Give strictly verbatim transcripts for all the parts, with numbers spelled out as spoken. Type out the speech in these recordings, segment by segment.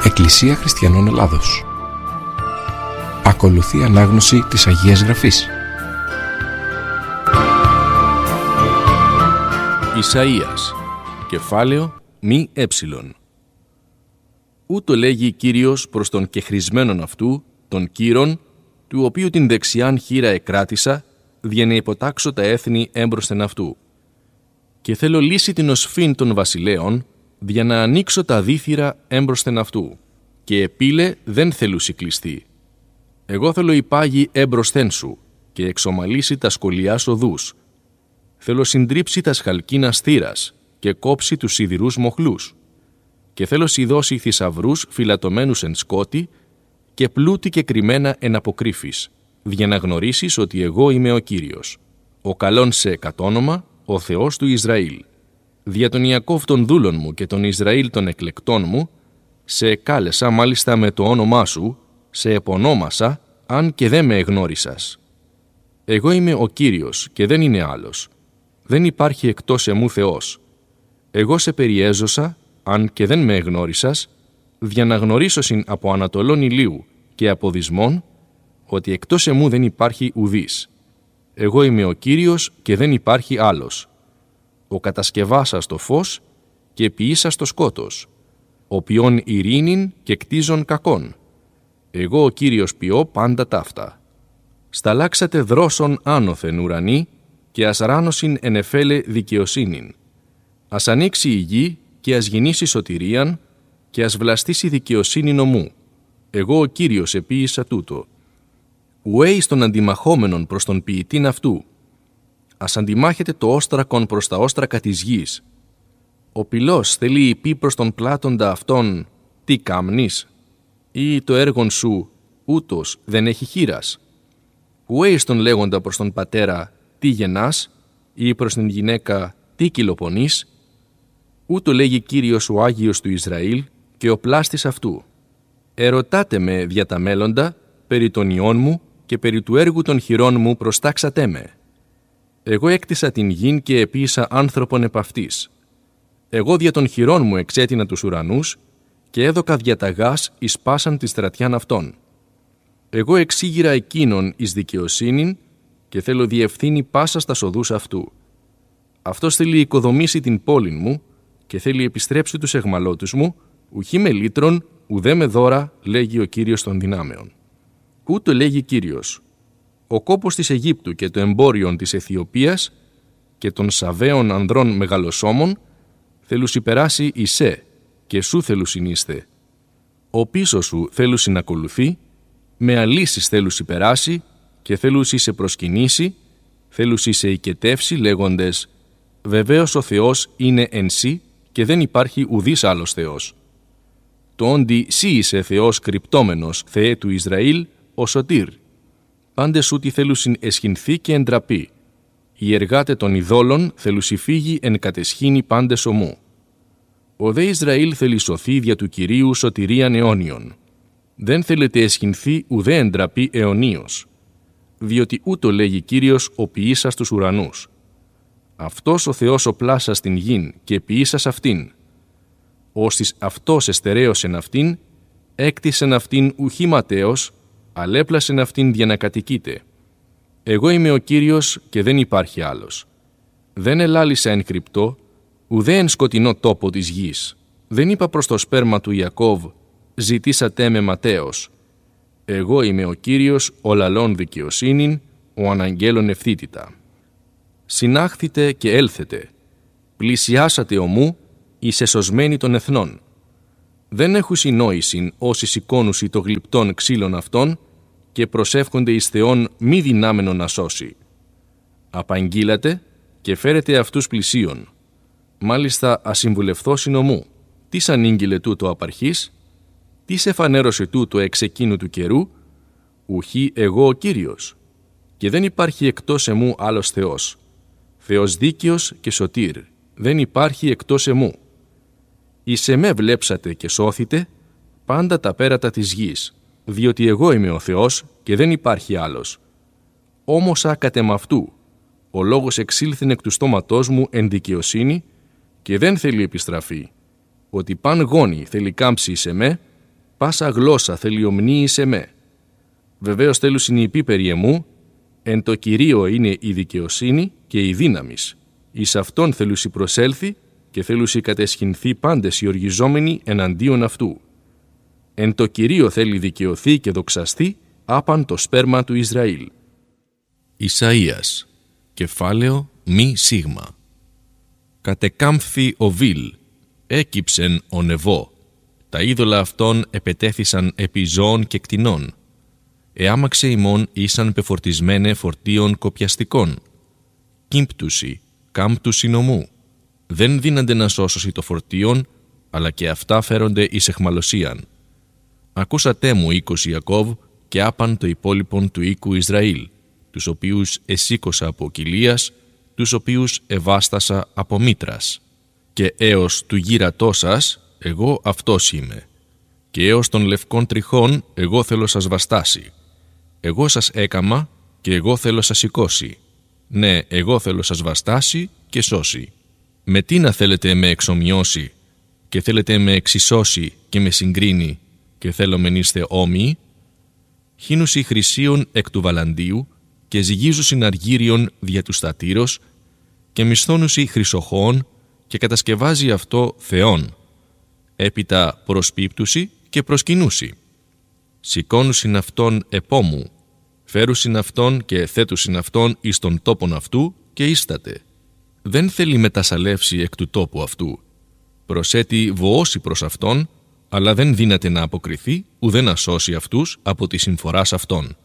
Εκκλησία Χριστιανών Ελλάδος. Ακολουθεί ανάγνωση της Αγίας Γραφής. Ισαΐας, κεφάλαιο μη έψιλον. Ούτω λέγει Κύριος προς τον κεχρισμένον αυτού, τον Κύρον, του οποίου την δεξιάν χείρα εκράτησα, δια να υποτάξω τα έθνη έμπροσθεν αυτού. Και θέλω λύσει την οσφήν των βασιλέων, δια να ανοίξω τα δίθυρα έμπροσθεν αυτού, και επίλε δεν θελούσι κλειστεί. Εγώ θέλω υπάγει έμπροσθεν σου, και εξομαλήσει τα σκολιάς οδούς. Θέλω συντρίψει τα σχαλκίνας θύρας, και κόψει τους σιδηρούς μοχλούς. Και θέλω σιδώσει θησαυρούς φυλατωμένους εν σκότη, και πλούτη και κρυμμένα εν αποκρύφης, για να γνωρίσεις ότι εγώ είμαι ο Κύριος, ο καλόν σε κατόνομα, ο Θεός του Ισραήλ. Δια τον Ιακώβ των δούλων μου και τον Ισραήλ των εκλεκτών μου, σε εκάλεσα μάλιστα με το όνομά σου, σε επωνόμασα, αν και δεν με εγνώρισας. Εγώ είμαι ο Κύριος και δεν είναι άλλος. Δεν υπάρχει εκτός εμού Θεός. Εγώ σε περιέζωσα, αν και δεν με εγνώρισας, δια να γνωρίσωσιν από ανατολών ηλίου και από δυσμών, ότι εκτός εμού δεν υπάρχει ουδής. Εγώ είμαι ο Κύριος και δεν υπάρχει άλλος. Ο κατασκευάσας το φως και ποιήσας το σκότος, ο ποιόν ειρήνην και κτίζων κακών. Εγώ ο Κύριος ποιώ πάντα ταύτα. Σταλάξατε δρόσον άνωθεν ουρανή και ας ράνωσιν ενεφέλε δικαιοσύνην. Ας ανοίξει η γη και ας γεννήσει σωτηρίαν και ας βλαστήσει δικαιοσύνη νομού. Εγώ ο Κύριος επίησα τούτο. Ουέ εις των αντιμαχόμενων προς τον ποιητήν αυτού. Ας αντιμάχετε το όστρακον προς τα όστρακα της γης. Ο πυλός θέλει υπεί προς τον πλάτοντα αυτόν τι κάμνεις, ή το έργον σου ούτως δεν έχει χείρας. Ουέ εις τον λέγοντα προς τον πατέρα τι γεννάς, ή προς την γυναίκα τι κυλοπονείς. Ούτω λέγει Κύριος ο Άγιος του Ισραήλ και ο πλάστης αυτού. Ερωτάτε με δια τα μέλλοντα, περί των ιών μου και περί του έργου των χειρών μου προστάξατε με. Εγώ έκτισα την γην και επίησα άνθρωπον επ' αυτής. Εγώ δια των χειρών μου εξέτεινα τους ουρανούς και έδωκα δια τα γάς εις πάσαν τη στρατιάν αυτών. Εγώ εξήγηρα εκείνον εις δικαιοσύνην και θέλω διευθύνει πάσα στα οδούς αυτού. Αυτός θέλει οικοδομήσει την πόλην μου και θέλει επιστρέψει τους εχμαλώτους μου, ουχή με λύτρον, ουδέ με δώρα, λέγει ο Κύριος των δυνάμεων. Ούτω λέγει Κύριος. Ο κόπος της Αιγύπτου και το εμπόριον της Αιθιοπίας και των Σαβαίων ανδρών μεγαλοσόμων θέλουσι περάσει εισέ και σου θέλουσιν είστε. Ο πίσω σου θέλουσιν ακολουθεί, με αλύσεις θέλουσι περάσει και θέλουσι σε προσκυνήσει, θέλουσι σε οικετεύσει λέγοντες «Βεβαίως ο Θεός είναι εν σύ και δεν υπάρχει ουδής άλλος Θεός». Το όντι σύ είσαι Θεός κρυπτόμενος, Θεέ του Ισραήλ, ο Σωτήρ. Πάντες ούτι θέλουσιν εσχυνθεί και εντραπεί. Οι εργάτε των ειδόλων θέλουσι φύγει εν κατεσχήνει πάντες ομού. Ο δε Ισραήλ θέλει σωθεί δια του Κυρίου σωτηρίαν αιώνιον. Δεν θέλετε εσχυνθεί ουδέ εντραπεί αιωνίως. Διότι ούτω λέγει Κύριος ο ποιήσας τους ουρανούς. Αυτός ο Θεός ο πλάσας την γην και ποιήσας αυτήν. Ώστις αυτός εστερέωσεν αυτήν, έκτισεν αυτήν ουχή ματέως, αλέπλασεν αυτήν για να κατοικείτε. Εγώ είμαι ο Κύριος και δεν υπάρχει άλλος. Δεν ελάλησα εν κρυπτό, ουδέ εν σκοτεινό τόπο της γης. Δεν είπα προς το σπέρμα του Ιακώβ, ζητήσατε με ματέως. Εγώ είμαι ο Κύριος, ο λαλών δικαιοσύνην, ο αναγγέλων ευθύτητα. Συνάχθητε και έλθετε. Πλησιάσατε ομού, εις εσωσμένοι των εθνών. Δεν έχουν συνόησιν όσοι σηκώνουσι το γλυπτόν ξύλων αυτών και προσεύχονται εις Θεόν μη δυνάμενον να σώσει. Απαγγείλατε και φέρετε αυτούς πλησίον. Μάλιστα ασυμβουλευθώσιν ομού. Τι ανήγγειλε τούτο απαρχής, τι σε φανέρωσε τούτο εξ εκείνου του καιρού, ουχή εγώ ο Κύριος. Και δεν υπάρχει εκτός εμού άλλος Θεός. Θεός δίκαιος και σωτήρ. Δεν υπάρχει εκτός εμού. Εις εμέ βλέψατε και σώθητε πάντα τα πέρατα της γης, διότι εγώ είμαι ο Θεός και δεν υπάρχει άλλος. Όμως άκατε μ' αυτού, ο λόγος εξήλθεν εκ του στόματός μου εν δικαιοσύνη και δεν θέλει επιστραφή, ότι παν γόνι θέλει κάμψει εις εμέ πάσα γλώσσα θελειομνύει σε με. Βεβαίως θέλουσιν οι υπήπεροι εμού, εν το Κυρίω είναι η δικαιοσύνη και η δύναμις. Εις αυτόν θέλουσι προσέλθει και θέλουσι κατεσχυνθεί πάντες οι οργιζόμενοι εναντίον αυτού. Εν το Κυρίω θέλει δικαιωθεί και δοξαστεί άπαν το σπέρμα του Ισραήλ. Ισαΐας, κεφάλαιο μη σίγμα. Κατεκάμφθη ο Βίλ, έκυψεν ο Νεβό. Τα είδωλα αυτών επετέθησαν επί ζώων και κτηνών. Εάμαξε ημών ήσαν πεφορτισμένε φορτίων κοπιαστικών. Κύμπτουσι, κάμπτουσι νομού. Δεν δύνανται να σώσωσι το φορτίον, αλλά και αυτά φέρονται εις εχμαλωσίαν. Ακούσατε μου οίκος Ιακώβ και άπαν το υπόλοιπον του οίκου Ισραήλ, τους οποίους εσήκωσα από κοιλίας, τους οποίους εβάστασα από μήτρας. Και έως του γύρατό σας, εγώ αυτός είμαι. Και έως των λευκών τριχών, εγώ θέλω σας βαστάσει. Εγώ σας έκαμα και εγώ θέλω σας σηκώσει. Ναι, εγώ θέλω σας βαστάσει και σώσει. Με τι να θέλετε με εξομοιώσει και θέλετε με εξισώσει και με συγκρίνει και θέλω μεν είστε όμοιοι? Χύνουσι χρυσίων εκ του βαλαντίου και ζυγίζουσιν αργύριον δια του στατήρος και μισθώνουσι χρυσοχώων και κατασκευάζει αυτό θεόν. Έπειτα προσπίπτουσι και προσκυνούσι. Σηκώνουσιν αυτόν επόμου, φέρουσιν αυτόν και θέτουσιν αυτόν εις τον τόπον αυτού και ίσταται. Δεν θέλει μετασαλεύσει εκ του τόπου αυτού. Προσέτει βοώσει προς αυτόν, αλλά δεν δύναται να αποκριθεί ουδέ να σώσει αυτούς από τη συμφοράς αυτών.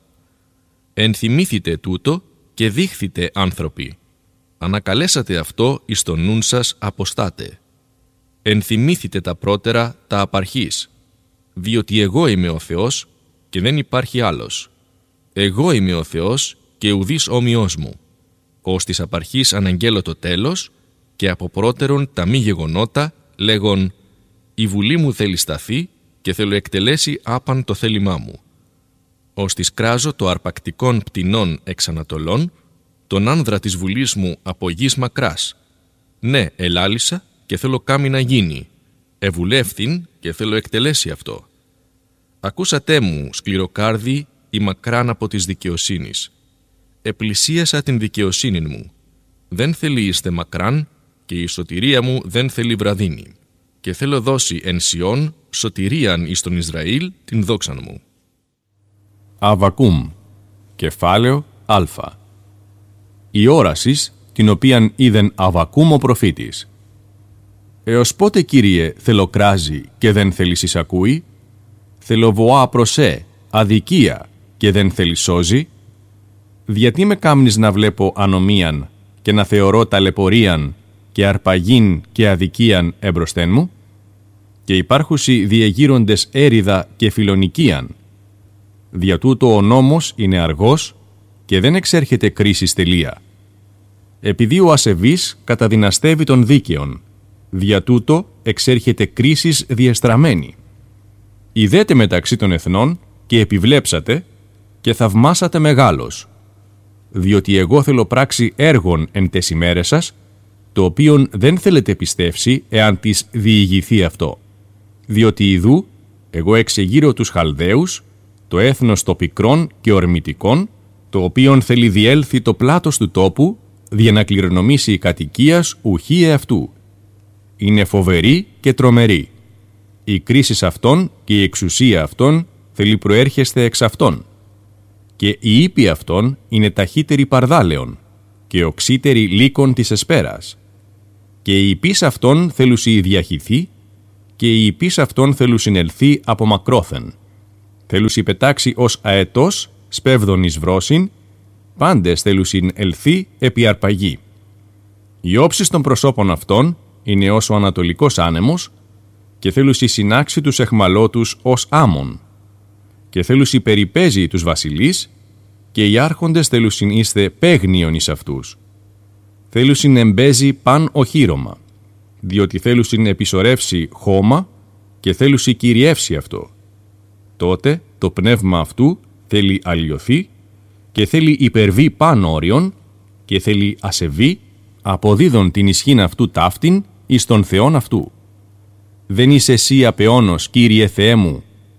Ενθυμήθητε τούτο και δείχθητε άνθρωποι. Ανακαλέσατε αυτό εις τον νουν σας αποστάτε. Ενθυμήθητε τα πρώτερα τα απαρχής, διότι εγώ είμαι ο Θεός και δεν υπάρχει άλλος. Εγώ είμαι ο Θεός και ουδής όμοιος μου. Ως της απαρχής αναγγέλω το τέλος και από πρώτερον τα μη γεγονότα, λέγον «Η βουλή μου θέλει σταθεί και θέλω εκτελέσει άπαν το θέλημά μου». Ως της κράζω το αρπακτικόν πτηνών εξ Ανατολών, τον άνδρα της βουλής μου από γης μακράς. Ναι, ελάλησα και θέλω κάμει να γίνει. Ευουλεύθην και θέλω εκτελέσει αυτό. Ακούσατε μου, σκληροκάρδι, η μακράν από της δικαιοσύνης. Επλησίασα την δικαιοσύνη μου. Δεν θέλει είστε μακράν και η σωτηρία μου δεν θέλει βραδύνη. Και θέλω δώσει εν Σιών σωτηρίαν εις τον Ισραήλ την δόξαν μου. Αββακούμ, κεφάλαιο Α. Η όρασις, την οποίαν είδεν Αββακούμ ο προφήτης. Έως πότε, Κύριε, θελοκράζει και δεν θέλεις εισακούει? Θελοβοά προσέ, αδικία και δεν θέλει σώζει? Γιατί με κάμνεις να βλέπω ανομίαν και να θεωρώ ταλαιπωρίαν και αρπαγήν και αδικίαν εμπροσθέν μου? Και υπάρχουσι διεγείροντες έριδα και φιλονικίαν. Δια τούτο ο νόμος είναι αργός και δεν εξέρχεται κρίσης τελεία. Επειδή ο ασεβής καταδυναστεύει τον δίκαιον, δια τούτο εξέρχεται κρίσης διεστραμμένη. Ιδέτε μεταξύ των εθνών και επιβλέψατε και θαυμάσατε μεγάλος. Διότι εγώ θέλω πράξει έργων εν τες ημέρες σας, το οποίον δεν θέλετε πιστεύσει εάν της διηγηθεί αυτό. Διότι ιδού, εγώ εξεγείρω τους Χαλδαίους, το έθνος το πικρόν και ορμητικών, το οποίον θέλει διέλθει το πλάτος του τόπου, δια να κληρονομήσει η κατοικίας ουχή εαυτού. Είναι φοβερή και τρομερή. Η κρίση αυτών και η εξουσία αυτών θέλει προέρχεστε εξ αυτών. Και η ύπη αυτών είναι ταχύτερη παρδάλεων και οξύτερη λύκων της εσπέρας. Και η ύπης αυτών θέλουσι διαχυθεί και η ύπης αυτών θέλουσιν ελθεί από μακρόθεν. Θέλουσι πετάξει ως αετός σπέβδον εις βρόσιν, πάντες θέλουσιν ελθεί επί αρπαγή. Οι όψεις των προσώπων αυτών είναι ως ο ανατολικός άνεμος και θέλουσι συνάξει τους εχμαλώτους ως άμμον. Και θέλουσι περιπέζει τους βασιλείς και οι άρχοντες θέλουσιν είστε παίγνιον εις αυτούς. Θέλουσιν εμπέζει παν οχύρωμα, διότι θέλουσιν επισορεύσει χώμα και θέλουσι κυριεύσει αυτό. Τότε το πνεύμα αυτού θέλει αλλοιωθεί και θέλει υπερβεί παν όριον και θέλει ασεβεί, αποδίδον την ισχύν αυτού ταύτην εις τον Θεόν αυτού. Δεν είσαι εσύ απεώνος, Κύριε Θεέ μου,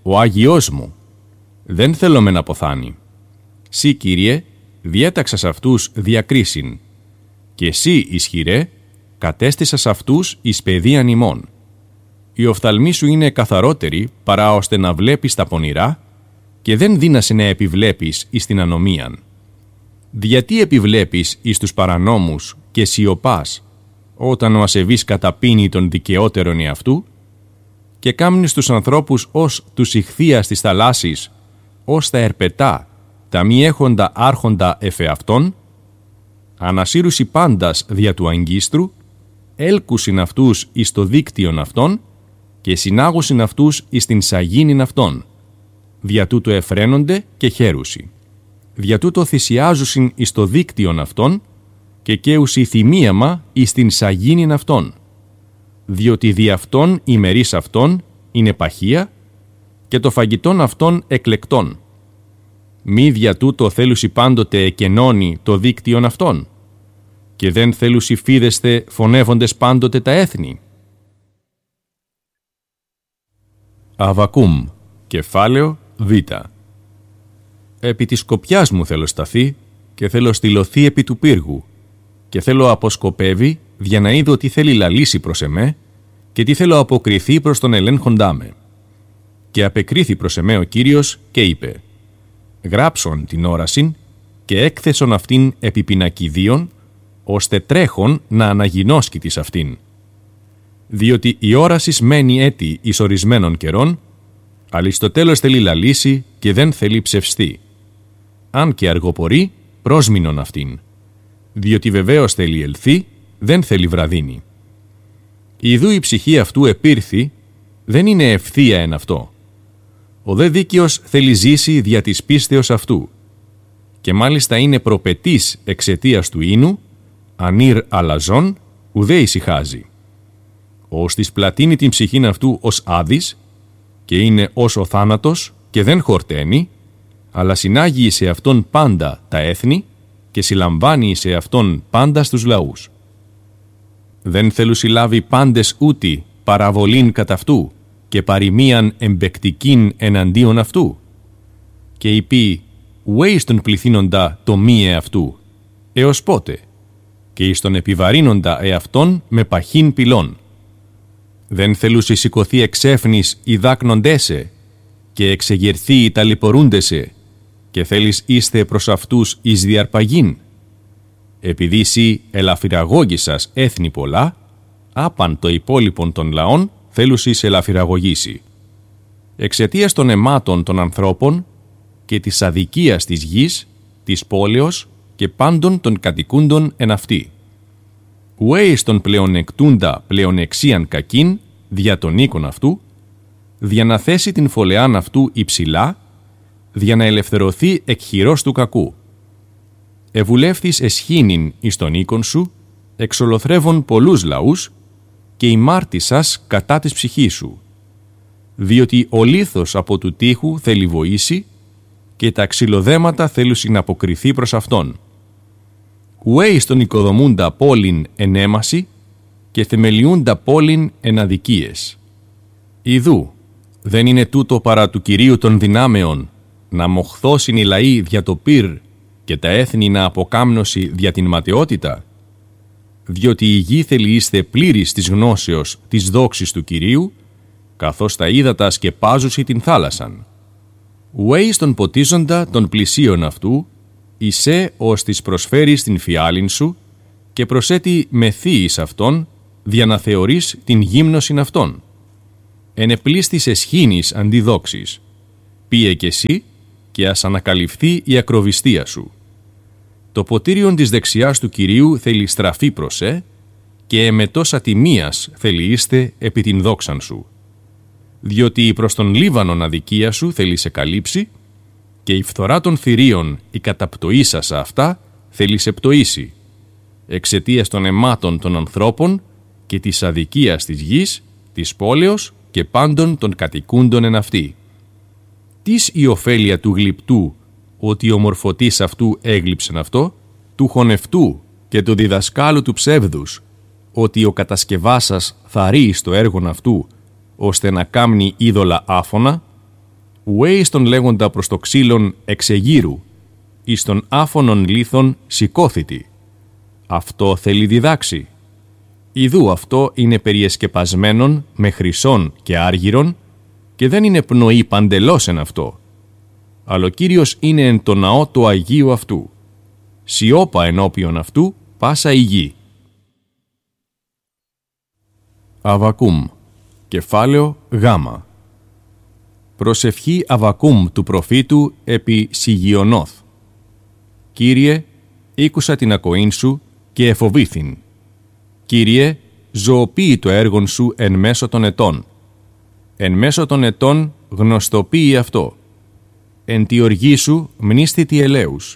ο Άγιος μου. Δεν θέλω μεν αποθάνει. Σύ, Κύριε, διέταξας αυτούς διακρίσιν. Και εσύ, ισχυρέ, κατέστησας αυτούς εις παιδείαν ημών. Οι οφθαλμοί σου είναι καθαρότεροι παρά ώστε να βλέπεις τα πονηρά και δεν δύνασε να επιβλέπεις εις την ανομίαν. Γιατί επιβλέπεις εις τους παρανόμους και σιωπάς όταν ο ασεβής καταπίνει τον δικαιότερον εαυτού και κάμνεις τους ανθρώπους ως τους ηχθείας της θαλάσσης, ως τα ερπετά, τα μη έχοντα άρχοντα εφεαυτόν, ανασύρουσι πάντας δια του αγκίστρου, έλκουσιν αυτούς εις το δίκτυον αυτών και συνάγουσιν αυτούς εις την σαγίνην αυτών. Δια τούτο εφραίνονται και χαίρουσι. Δια τούτο θυσιάζουσιν εις το δίκτυον αυτών και καίουσι θυμίαμα εις την σαγίνην αυτών. Διότι δι' αυτών ημερής αυτών είναι παχεία και το φαγητόν αυτών εκλεκτών. Μη δια τούτο θέλουσι πάντοτε εκενώνει το δίκτυον αυτών και δεν θέλουσι φίδεστε φωνεύοντες πάντοτε τα έθνη. Αβακούμ, κεφάλαιο Β. Επί της σκοπιάς μου θέλω σταθεί και θέλω στυλωθεί επί του πύργου και θέλω αποσκοπεύει για να είδω τι θέλει λαλήσει προς εμέ και τι θέλω αποκριθεί προς τον ελέγχοντά με. Και απεκρίθη προς εμέ ο Κύριος και είπε: γράψον την όρασιν και έκθεσον αυτήν επί πινακιδίων, ώστε τρέχον να αναγινώσκει της αυτήν. Διότι η όρασις μένει έτη εις ορισμένων καιρών, αλλά στο τέλος θέλει λαλήσει και δεν θέλει ψευστεί. Αν και αργοπορεί, πρόσμηνον αυτήν. Διότι βεβαίως θέλει ελθεί, δεν θέλει βραδύνη. Ιδού η ψυχή αυτού επήρθη, δεν είναι ευθεία εν αυτό. Ο δε δίκαιος θέλει ζήσει δια της πίστεως αυτού. Και μάλιστα είναι προπετής εξαιτίας του ίνου, ανήρ αλαζόν, ουδέ ησυχάζει. Ως της πλατείνει την ψυχήν αυτού ως άδης, και είναι ως ο θάνατος και δεν χορταίνει, αλλά συνάγει σε αυτόν πάντα τα έθνη και συλλαμβάνει σε αυτόν πάντα στους λαούς. Δεν θέλουν συλλάβει πάντες ούτι παραβολήν κατά αυτού και παροιμίαν εμπεκτικήν εναντίον αυτού. Και είπε, ουέ εις τον πληθύνοντα το μη εαυτού, έως πότε, και εις τον επιβαρύνοντα εαυτόν με παχύν πυλών. Δεν θέλουσι σηκωθεί εξέφνης οι δάκνοντέσαι και εξεγερθεί οι ταλαιπωρούντεσαι και θέλεις είστε προς αυτούς εις διαρπαγήν. Επειδή σοι ελαφυραγώγησας έθνη πολλά, άπαν το υπόλοιπον των λαών θέλουσις ελαφυραγωγήσει. Εξαιτίας των αιμάτων των ανθρώπων και της αδικίας της γης, της πόλεως και πάντων των κατοικούντων εν αυτή. Ουέ εις τον πλεονεκτούντα πλεονεξίαν κακήν δια των οίκων αυτού, δια να θέσει την φωλεάν αυτού υψηλά, δια να ελευθερωθεί εκ χειρός του κακού. Ευουλεύθης εσχήνην εις τον οίκον σου, εξολοθρεύων πολλούς λαούς, και ημάρτησας κατά της ψυχής σου. Διότι ο λίθος από του τείχου θέλει βοήσει, και τα ξυλοδέματα θέλουσιν να αποκριθεί προς αυτόν. Ουέ εις τον οικοδομούντα πόλην ενέμαση, και θεμελιούντα πόλην εν αδικίες. Ιδού, δεν είναι τούτο παρά του Κυρίου των δυνάμεων, να μοχθώσιν οι λαοί δια το πυρ και τα έθνη να αποκάμνωση δια την ματαιότητα, διότι η γη θέλει είστε πλήρης της γνώσεως της δόξης του Κυρίου, καθώς τα ύδατα σκεπάζουσι την θάλασσαν. Ουέ εις τον ποτίζοντα των πλησίων αυτού, εισέ ως της προσφέρεις την φιάλην σου και προσέτει μεθύης αυτόν, δια να θεωρείς την γύμνωσιν αυτών. Ενεπλίστης εσχήνης αντιδόξης. Πίε κι εσύ και ας ανακαλυφθεί η ακροβιστία σου. Το ποτήριον της δεξιάς του Κυρίου θέλει στραφεί προς ε, και εμετός ατιμίας θέλει είστε επί την δόξαν σου. Διότι προς τον Λίβανον αδικία σου θέλει σε καλύψει, και η φθορά των θηρίων η καταπτωήσασα αυτά θέλει σε πτωήσει, εξαιτίας των αιμάτων των ανθρώπων και της αδικίας της γης, της πόλεως και πάντων των κατοικούντων εν αυτή. Τις η ωφέλεια του γλυπτού, ότι ο μορφωτής αυτού έγλειψεν αυτό, του χωνευτού και του διδασκάλου του ψεύδους, ότι ο κατασκευάσας θα ρεί στο έργον αυτού, ώστε να κάμνει είδωλα άφωνα, ουέ εις τον λέγοντα προς το ξύλον εξεγείρου, εις τον άφωνον λίθον σηκώθητη. Αυτό θέλει διδάξει. Ιδού αυτό είναι περιεσκεπασμένον με χρυσόν και άργυρον και δεν είναι πνοή παντελώς εν αυτό. Αλλά ο Κύριος είναι εν το ναό του Αγίου αυτού. Σιώπα ενώπιον αυτού πάσα η γη. Αβακούμ, κεφάλαιο Γάμα. Προσευχή Αβακούμ του προφήτου επί Σιγιονόθ. Κύριε, ήκουσα την ακοήν σου και εφοβήθην. Κύριε, ζωοποιεί το έργον σου εν μέσω των ετών. Εν μέσω των ετών γνωστοποιεί αυτό. Εν τη οργή σου μνήσθητη ελέους.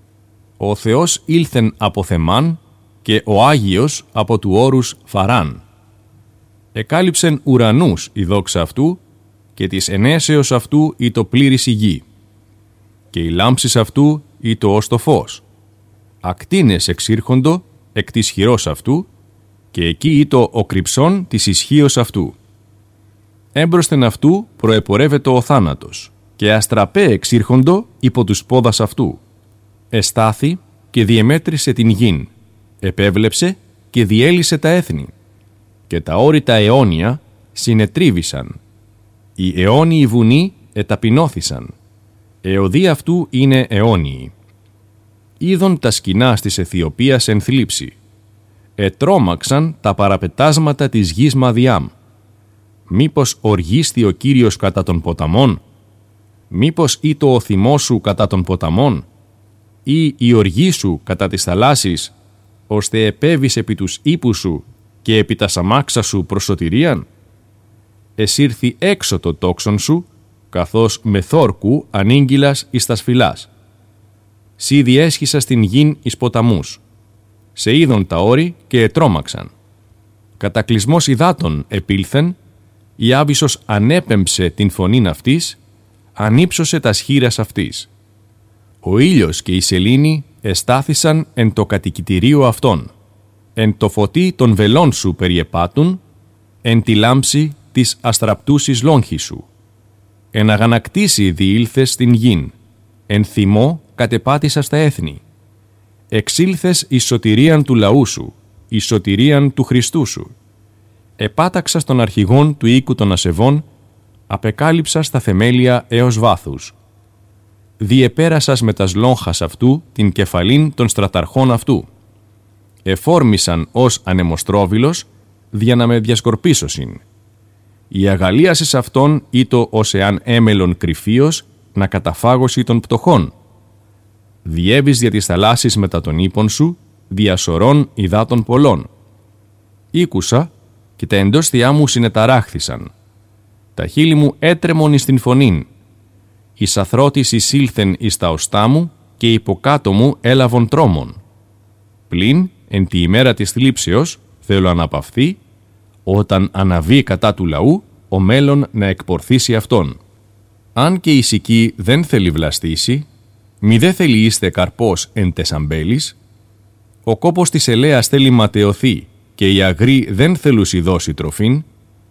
Ο Θεός ήλθεν από Θεμάν και ο Άγιος από του όρους Φαράν. Εκάλυψεν ουρανούς η δόξα αυτού και της ενέσεως αυτού ή το πλήρης η γη. Και η λάμψης αυτού ή το ως το φως. Ακτίνες εξήρχοντο εκ της χειρός αυτού και εκεί ή το ο κρυψών της ισχύος αυτού. Έμπροσθεν αυτού προεπορεύεται ο θάνατος και αστραπέ εξήρχοντο υπό τους πόδας αυτού. Εστάθη και διεμέτρησε την γην, επέβλεψε και διέλυσε τα έθνη. Και τα όρη τα αιώνια συνετρίβησαν. Οι αιώνιοι βουνοί εταπεινώθησαν. Εωδοί αυτού είναι αιώνιοι. Είδον τα σκηνά της Αιθιοπίας εν θλίψη. Ετρόμαξαν τα παραπετάσματα της γης Μαδιάμ. Μήπως οργίστη ο Κύριος κατά των ποταμών? Μήπως ήτο ο θυμός σου κατά των ποταμών? Ή η οργή σου κατά της θαλάσσης, ώστε επέβης επί τους ύπους σου και επί τα σαμάξα σου προς σωτηρίαν? Εσύρθη έξω το τόξον σου, καθώς με θόρκου ανήγγυλας εις τα σφυλάς. Σύ διέσχισα στην γην εις ποταμούς. Σε είδον τα όρη και ετρόμαξαν. Κατακλυσμός υδάτων επήλθεν, η άβυσσος ανέπεμψε την φωνήν αυτής, ανύψωσε τα σχήρας αυτής. Ο ήλιος και η σελήνη εστάθησαν εν το κατοικητηρίο αυτών. Εν το φωτί των βελών σου περιεπάτουν, εν τη λάμψη της αστραπτούσης λόγχης σου. Εν αγανακτήσει διήλθες στην γην, εν θυμό κατεπάτησα στα έθνη. Εξήλθες εις σωτηρίαν του λαού σου, εις σωτηρίαν του Χριστού σου. Επάταξα στον αρχηγόν του οίκου των ασεβών, απεκάλυψα στα θεμέλια έως βάθους. Διεπέρασας με τας λόγχας αυτού την κεφαλήν των στραταρχών αυτού. Εφόρμησαν ως ανεμοστρόβιλος, δια να με διασκορπίσωσιν. Η αγαλίασης αυτών ήτο ως εάν έμελον κρυφίος να καταφάγωση των πτωχών. Διέβης δια της θαλάσσης μετά των ύπων σου, διασωρών υδάτων πολλών. Ήκουσα και τα εντόστια μου συνεταράχθησαν. Τα χείλη μου έτρεμον εις την φωνήν. Η σαθρότης εισήλθεν εις τα οστά μου και υποκάτω μου έλαβον τρόμον. Πλην, εν τη ημέρα της θλίψεως, θέλω αναπαυθεί, όταν αναβεί κατά του λαού, ο μέλλον να εκπορθήσει αυτόν. Αν και η σική δεν θέλει βλαστήσει, μη δε θέλει είστε καρπός εν τεσαμπέλης, ο κόπος της ελέας θέλει ματαιωθεί και η αγρή δεν θέλουσι δώσει τροφήν,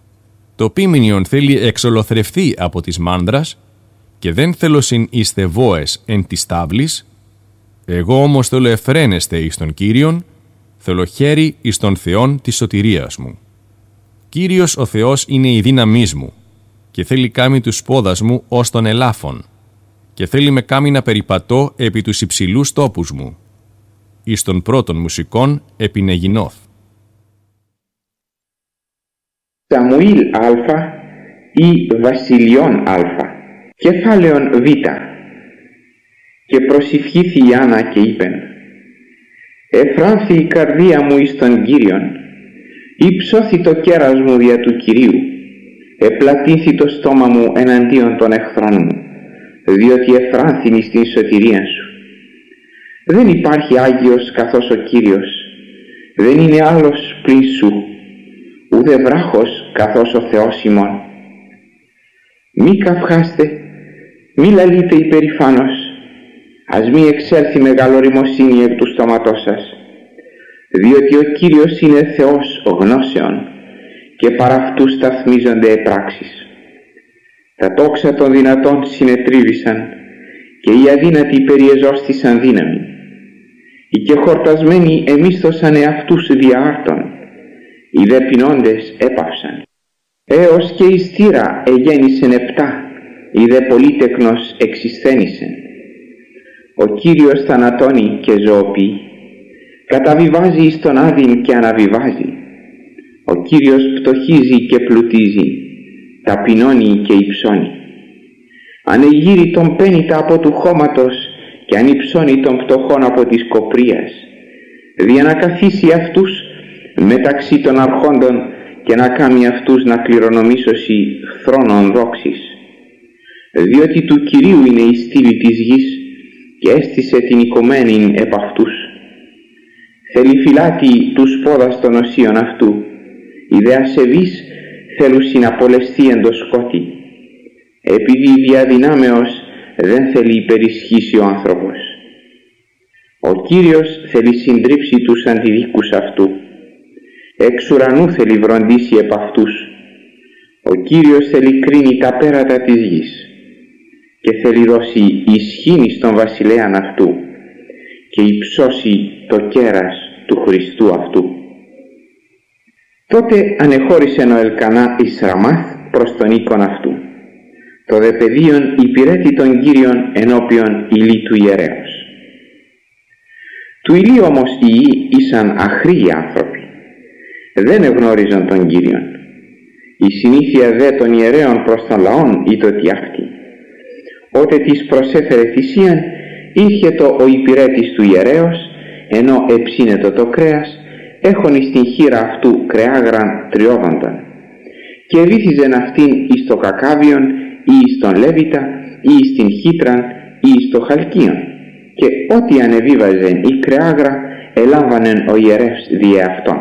το πίμηνιον θέλει εξολοθρευθεί από της μάνδρας και δεν θέλωσιν είστε βόες εν της τάβλης, εγώ όμως θέλω εφραίνεστε εις τον Κύριον, θέλω χέρι εις τον Θεόν της σωτηρίας μου. Κύριος ο Θεός είναι η δύναμής μου και θέλει κάμει τους πόδας μου ως τον ελάφων και θέλει με κάμει να περιπατώ επί τους υψηλούς τόπους μου, εις των πρώτων μουσικών επινεγινώθ. Σαμουήλ Α ή Βασιλειών Α, κεφάλαιον Β. Και προσηυχήθη η Άννα και είπεν: Εφράνθη η καρδία μου εις τον Κύριον, υψώθη το κέρας μου δια του Κυρίου, επλατήθη το στόμα μου εναντίον των εχθρών μου, διότι εφράνθην εις την σωτηρία σου. Δεν υπάρχει Άγιος καθώς ο Κύριος, δεν είναι άλλος πλην σου, ούτε βράχος καθώς ο Θεός ημών. Μη καυχάστε, μη λαλείτε υπερηφάνος, ας μη εξέλθει μεγαλοριμοσύνη εκ του στόματός σας, διότι ο Κύριος είναι Θεός γνώσεων και παρά αυτού σταθμίζονται επράξεις. Τα τόξα των δυνατών συνετρίβησαν και οι αδύνατοι περιεζώστησαν δύναμη. Οι και χορτασμένοι εμίσθωσαν εαυτούς διαάρτων, οι δε πεινώντες έπαυσαν. Έως και η στήρα εγέννησεν επτά, η δε πολύτεκνος εξισθένησεν. Ο Κύριος θανατώνει και ζωοποιεί, καταβιβάζει εις τον άδειν και αναβιβάζει. Ο Κύριος πτωχίζει και πλουτίζει, ταπεινώνει και υψώνει. Ανεγείρει τον πένητα από του χώματος και ανυψώνει τον πτωχόν από της κοπρίας, δια να καθίσει αυτούς μεταξύ των αρχόντων και να κάνει αυτούς να κληρονομήσωσι θρόνων δόξης. Διότι του Κυρίου είναι η στήλη της γης και έστησε την οικουμένην επ' αυτούς. Θέλει φυλάτη τους πόδας των οσίων αυτού, οι δε ασεβείς θέλουν συναπολεστεί εν το σκότη, επειδή διαδυνάμεως δεν θέλει υπερισχύσει ο άνθρωπος. Ο Κύριος θέλει συντρίψει τους αντιδίκους αυτού, εξ ουρανού θέλει βροντίσει επ' αυτούς. Ο Κύριος θέλει κρίνει τα πέρατα της γης και θέλει δώσει ισχύνη στον βασιλέαν αυτού και υψώσει το κέρας του Χριστού αυτού. Τότε ανεχώρησεν ο Ελκανά εις Ραμάθ προς τον οίκον αυτού. Το δε παιδίον υπηρέτη τον Κύριον ενώπιον Ηλί του ιερέως. Του Ηλί όμως οι ιοί ήσαν αχροί άνθρωποι, δεν εγνώριζαν τον Κύριον. Η συνήθεια δε των ιερέων προς τον λαόν ήτοτι αυτή. Ότε της προσέφερε θυσίαν, ήρχετο ο υπηρέτης του ιερέως, ενώ εψίνετο το κρέας, έχων εις την χείρα αυτού κρεάγραν τριώδονταν, και βύθιζεν αυτήν εις το κακάβιον ή εις τον Λέβητα ή εις την χύτραν ή εις το χαλκίον, και ό,τι ανεβίβαζεν η κρεάγρα ελάμβανεν ο ιερεύς διε αυτόν.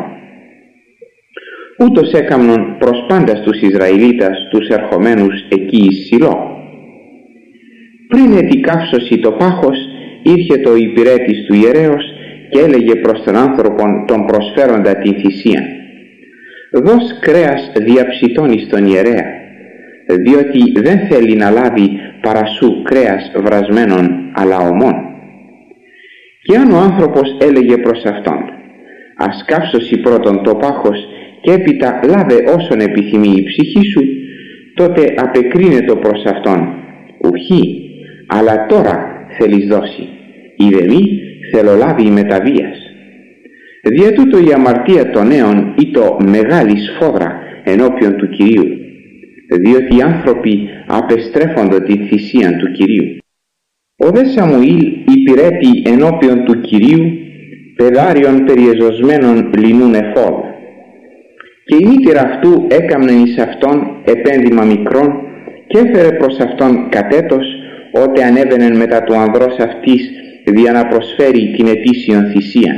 Ούτως έκαμνον προς πάντας τους Ισραηλίτας τους ερχομένους εκεί εις Σιλώ. Πριν ετικαύσωση το πάχος, ήρχε το υπηρέτης του ιερέως και έλεγε προς τον άνθρωπον τον προσφέροντα την θυσίαν: «Δώσ' κρέας διαψητών εις τον ιερέα, διότι δεν θέλει να λάβει παρά σου κρέας βρασμένων αλλά ομών». Και αν ο άνθρωπος έλεγε προς αυτόν: «Ας καύσωση πρώτον το πάχος και έπειτα λάβε όσον επιθυμεί η ψυχή σου», τότε απεκρίνετο προς αυτόν: «Ουχή, αλλά τώρα θέλεις δώσει, είδε μη θέλω λάβει μεταβίας». Δια τούτο η αμαρτία των νέων ήτο μεγάλη σφόδρα ενώπιον του Κυρίου, διότι οι άνθρωποι απεστρέφοντο την θυσίαν του Κυρίου. Ο δε Σαμουήλ υπηρέτη ενώπιον του Κυρίου παιδάριον περιεζωσμένων λινούν εφόδ, και η μήτηρα αυτού έκαμνε εις αυτόν επένδυμα μικρόν και έφερε προς αυτόν κατέτος, ότε ανέβαινεν μετά του ανδρός αυτής δια να προσφέρει την ετήσιον θυσίαν.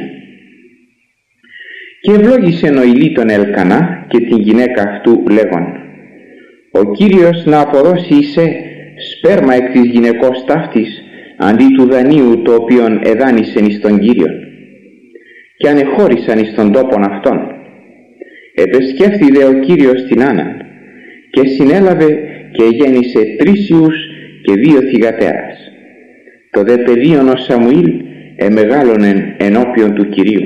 Και ευλόγησεν ο Ηλί τον Ελκανά και την γυναίκα αυτού λέγον: «Ο Κύριος να αποδώσει εισέ σπέρμα εκ της γυναικός ταύτης αντί του δανείου το οποίον εδάνησεν εις τον Κύριον». Και ανεχώρησαν εις τον τόπον αυτόν. Επεσκέφθη δε ο Κύριος την Άνναν και συνέλαβε και γέννησε τρεις ιούς και δύο θυγατέρας. Το δε παιδίον ο Σαμουήλ εμεγάλωνεν ενώπιον του Κυρίου.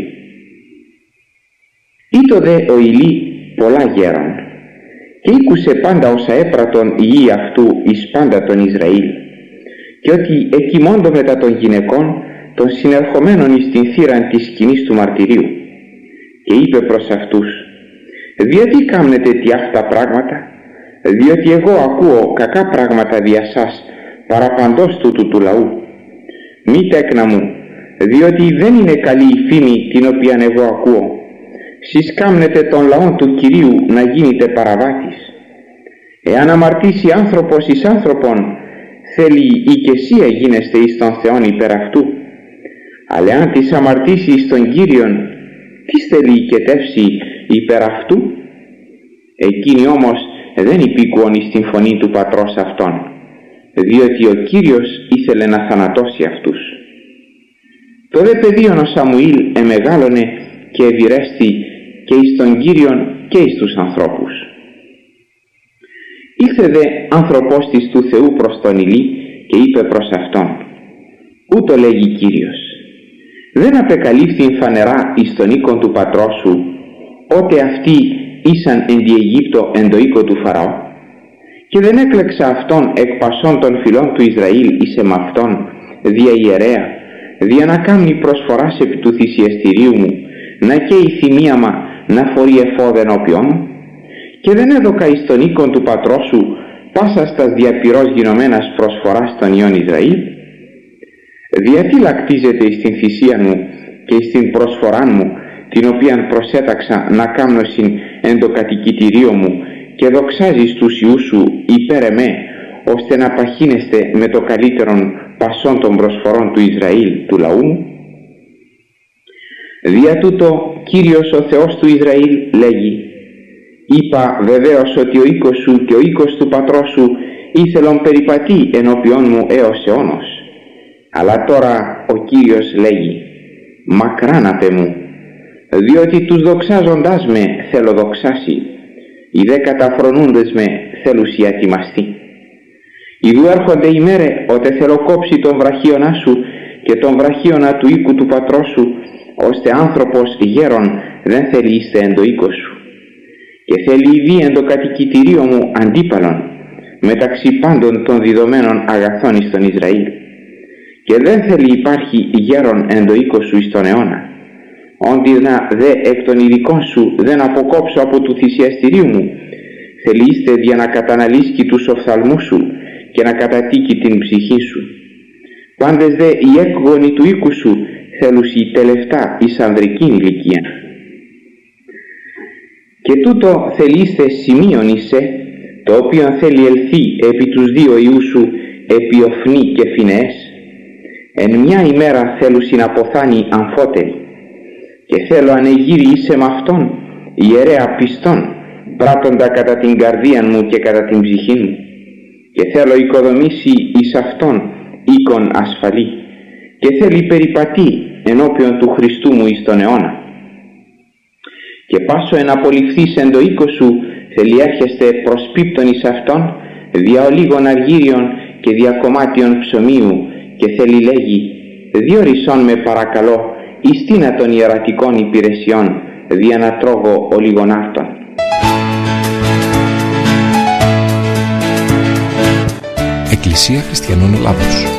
Ήτο δε ο Ηλί πολλά γέρον και ήκουσε πάντα όσα έπρατον η γη αυτού εις πάντα τον Ισραήλ, και ότι εκοιμώντο μετά των γυναικών των συνερχομένων εις την θύραν της σκηνής του μαρτυρίου, και είπε προς αυτούς: «Διότι κάμνετε τι αυτά πράγματα, διότι εγώ ακούω κακά πράγματα δια σας παραπαντός τούτου του λαού. Μη τέκνα μου, διότι δεν είναι καλή η φήμη την οποία εγώ ακούω. Σεις κάμνετε τον λαόν του Κυρίου να γίνετε παραβάτης. Εάν αμαρτήσει άνθρωπος εις άνθρωπον, θέλει ή και εσύ εγίνεστε εις τον Θεόν υπέρ αυτού. Αλλά αν της αμαρτήσει εις τον Κύριον, τι θέλει οικετεύσει υπέρ αυτού?» Εκείνοι όμως δεν υπήκουον εις την φωνή του πατρός αυτών, διότι ο Κύριος ήθελε να θανατώσει αυτούς. Το δε παιδίον ο Σαμουήλ εμεγάλωνε και ευηρέστη και εις τον Κύριον και εις τους ανθρώπους. Ήλθε δε άνθρωπος της του Θεού προς τον Ηλί και είπε προς αυτόν: ούτω λέγει Κύριος, δεν απεκαλύφθην φανερά εις τον οίκον του πατρός σου, ότε αυτοί ήσαν εν τη Αιγύπτο εν το οίκο του Φαραώ, και δεν έκλεξα αυτόν εκ πασών των φυλών του Ισραήλ εις εμαυτόν δια ιερέα, δια να κάνει προσφοράς επί του θυσιαστηρίου μου, να καίει θυμίαμα να φορεί εφόδεν όπιον μου, και δεν έδωκα εις τον οίκον του πατρός σου πάσα στας διαπυρός γινωμένας προσφοράς των ιών Ισραήλ. Διατί λακτίζεται εις την θυσία μου και εις την προσφοράν μου, την οποίαν προσέταξα να κάμνωσιν εν το κατοικητηρίο μου, και δοξάζεις τους ιούς σου υπέρ εμέ, ώστε να παχύνεστε με το καλύτερον πασών των προσφορών του Ισραήλ του λαού μου? Δια τούτο Κύριος ο Θεός του Ισραήλ λέγει: είπα βεβαίως ότι ο οίκος σου και ο οίκος του πατρός σου ήθελον περιπατεί ενώπιόν μου έως αιώνος. Αλλά τώρα ο Κύριος λέγει: μακράν απ' εμού, διότι τους δοξάζοντάς με θέλω δοξάσει, οι δε καταφρονούντες με θέλουσι ατιμαστεί. Ιδού έρχονται οι μέρε ότε θέλω κόψει τον βραχίωνα σου και τον βραχίωνα του οίκου του πατρός σου, ώστε άνθρωπος γέρον δεν θέλει είστε εν το οίκο σου. Και θέλει ήδη εν το κατοικητηρίο μου αντίπαλον μεταξύ πάντων των διδομένων αγαθών εις τον Ισραήλ. Και δεν θέλει υπάρχει γέρον εν το οίκο σου εις τον αιώνα. Όντι να δε εκ των ειδικών σου δεν αποκόψω από του θυσιαστηρίου μου, θέλει είστε για να καταναλύσκει τους οφθαλμούς σου και να κατατίκει την ψυχή σου. Πάντες δε οι έκγονοι του οίκου σου θέλουσι τελευτά εις ανδρική ηλικία. Και τούτο θελείστε σημείων είσαι, το οποίο θέλει ελθεί επί τους δύο ιούς σου επί Οφνή και Φινεές. Εν μια ημέρα θέλουσι να ποθάνει αμφότερη, και θέλω ανεγύρι είσαι με αυτόν, ιερέα πιστόν, πράττοντα κατά την καρδία μου και κατά την ψυχή μου, και θέλω οικοδομήσει εις αυτόν οίκον ασφαλή, και θέλει περιπατεί ενώπιον του Χριστού μου εις τον αιώνα. Και πάσο εν απολυφθείς εν το οίκο σου, θέλει έρχεστε προσπίπτον εις αυτόν, δια ολίγων αργύριων και δια κομμάτιων ψωμίου, και θέλει λέγει: διόρισον με παρακαλώ εις τίνα των ιερατικών υπηρεσιών, δια να τρώγω ολίγων αυτών. Εκκλησία Χριστιανών Ελλάδος.